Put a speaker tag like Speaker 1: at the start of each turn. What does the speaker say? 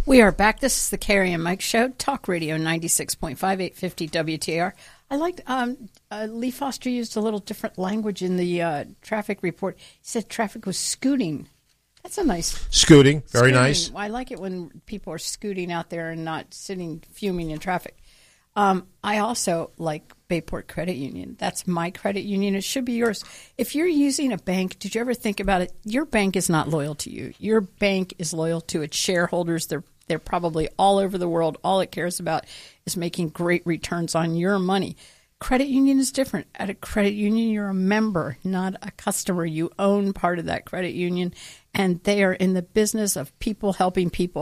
Speaker 1: We are back. This is the Carrie and Mike Show, Talk Radio 96.5, 850 WTAR. I liked Lee Foster used a little different language in the traffic report. He said traffic was scooting. That's a nice...
Speaker 2: Scooting, very nice.
Speaker 1: I like it when people are scooting out there and not sitting fuming in traffic. I also like Bayport Credit Union. That's my credit union. It should be yours. If you're using a bank, did you ever think about it? Your bank is not loyal to you. Your bank is loyal to its shareholders. They're probably all over the world. All it cares about is making great returns on your money. Credit union is different. At a credit union, you're a member, not a customer. You own part of that credit union, and they are in the business of people helping people